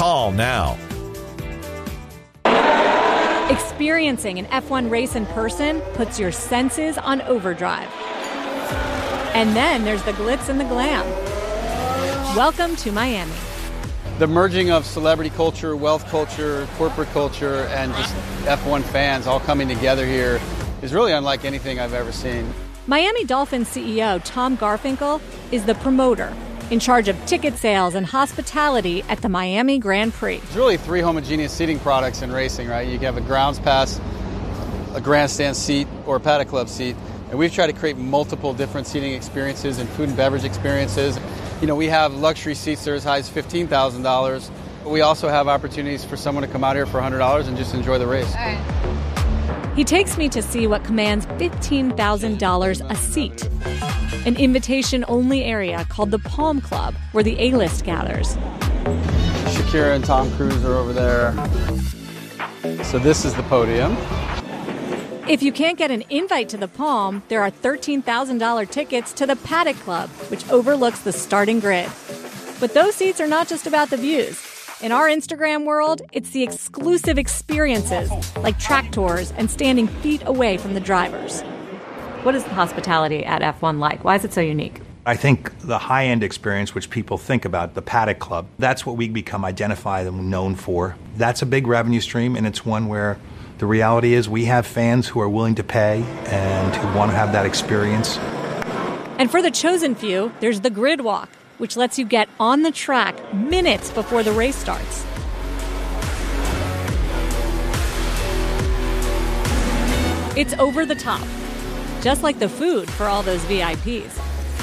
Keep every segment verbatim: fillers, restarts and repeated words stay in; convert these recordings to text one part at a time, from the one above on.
Call now. Experiencing an F one race in person puts your senses on overdrive. And then there's the glitz and the glam. Welcome to Miami. The merging of celebrity culture, wealth culture, corporate culture, and just F one fans all coming together here is really unlike anything I've ever seen. Miami Dolphins C E O Tom Garfinkel is the promoter, in charge of ticket sales and hospitality at the Miami Grand Prix. It's really three homogeneous seating products in racing, right? You have a grounds pass, a grandstand seat, or a Paddock Club seat. And we've tried to create multiple different seating experiences and food and beverage experiences. You know, we have luxury seats that are as high as fifteen thousand dollars. But we also have opportunities for someone to come out here for one hundred dollars and just enjoy the race. All right. He takes me to see what commands fifteen thousand dollars a seat. An invitation-only area called the Palm Club, where the A-list gathers. Shakira and Tom Cruise are over there. So this is the podium. If you can't get an invite to the Palm, there are thirteen thousand dollars tickets to the Paddock Club, which overlooks the starting grid. But those seats are not just about the views. In our Instagram world, it's the exclusive experiences, like track tours and standing feet away from the drivers. What is the hospitality at F one like? Why is it so unique? I think the high-end experience, which people think about, the Paddock Club, that's what we become identified and known for. That's a big revenue stream, and it's one where the reality is we have fans who are willing to pay and who want to have that experience. And for the chosen few, there's the Grid Walk, which lets you get on the track minutes before the race starts. It's over the top, just like the food for all those V I Ps.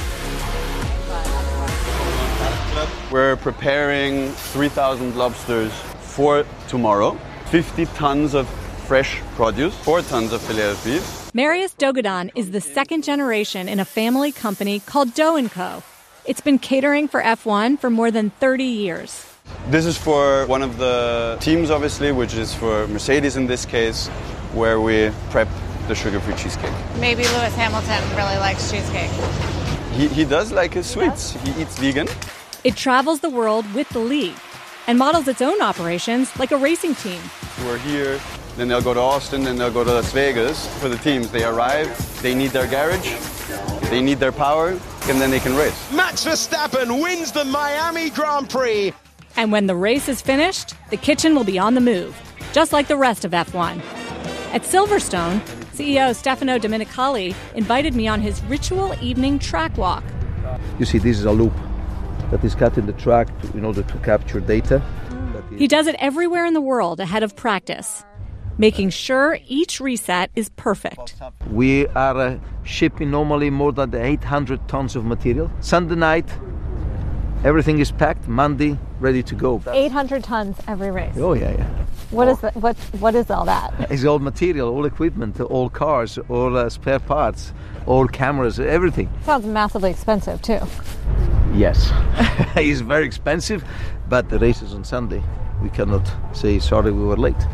We're preparing three thousand lobsters for tomorrow, fifty tons of fresh produce, four tons of filet of beef. Marius Dogadan is the second generation in a family company called Dough and Co. It's been catering for F one for more than thirty years. This is for one of the teams, obviously, which is for Mercedes in this case, where we prep the sugar-free cheesecake. Maybe Lewis Hamilton really likes cheesecake. He, he does like his sweets. He eats vegan. It travels the world with the league and models its own operations like a racing team. We're here. Then they'll go to Austin, then they'll go to Las Vegas for the teams. They arrive, they need their garage, they need their power, and then they can race. Max Verstappen wins the Miami Grand Prix. And when the race is finished, the kitchen will be on the move, just like the rest of F one. At Silverstone, C E O Stefano Domenicali invited me on his ritual evening track walk. You see, this is a loop that is cut in the track to, in order to capture data. He does it everywhere in the world ahead of practice, making sure each reset is perfect. We are uh, shipping normally more than eight hundred tons of material. Sunday night, everything is packed. Monday, ready to go. eight hundred tons every race. Oh, yeah, yeah. What is that? What What is all that? It's all material, all equipment, all cars, all uh, spare parts, all cameras, everything. Sounds massively expensive, too. Yes. It's very expensive, but the race is on Sunday. We cannot say, sorry, we were late.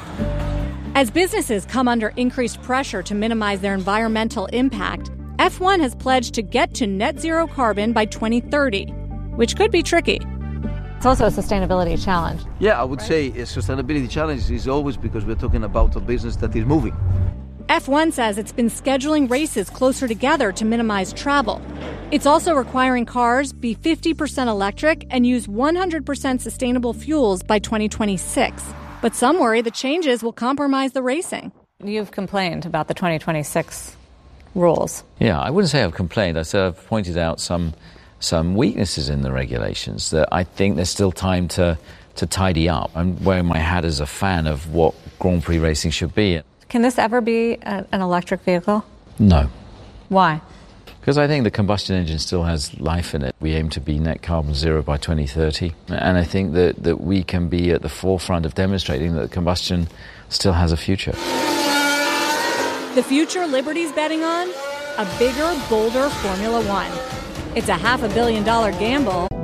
As businesses come under increased pressure to minimize their environmental impact, F one has pledged to get to net zero carbon by twenty thirty, which could be tricky. It's also a sustainability challenge. Yeah, I would say a sustainability challenge is always because we're talking about a business that is moving. F one says it's been scheduling races closer together to minimize travel. It's also requiring cars be fifty percent electric and use one hundred percent sustainable fuels by twenty twenty-six. But some worry the changes will compromise the racing. You've complained about the twenty twenty-six rules. Yeah, I wouldn't say I've complained. I said I've pointed out some some weaknesses in the regulations that I think there's still time to, to tidy up. I'm wearing my hat as a fan of what Grand Prix racing should be. Can this ever be a, an electric vehicle? No. Why? Because I think the combustion engine still has life in it. We aim to be net carbon zero by twenty thirty. And I think that, that we can be at the forefront of demonstrating that combustion still has a future. The future Liberty's betting on? A bigger, bolder Formula One. It's a half a billion dollar gamble,